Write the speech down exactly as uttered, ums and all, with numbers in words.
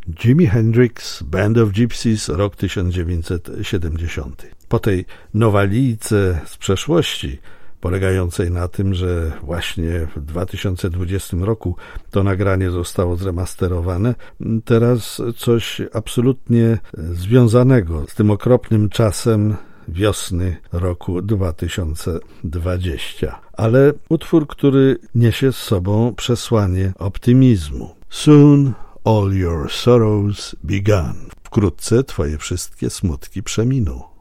Jimi Hendrix, Band of Gypsys, rok tysiąc dziewięćset siedemdziesiąty. Po tej nowalijce z przeszłości, polegającej na tym, że właśnie w dwa tysiące dwudziestym roku to nagranie zostało zremasterowane, teraz coś absolutnie związanego z tym okropnym czasem wiosny roku dwa tysiące dwudziestego. Ale utwór, który niesie z sobą przesłanie optymizmu. Soon all your sorrows be gone. Wkrótce twoje wszystkie smutki przeminą.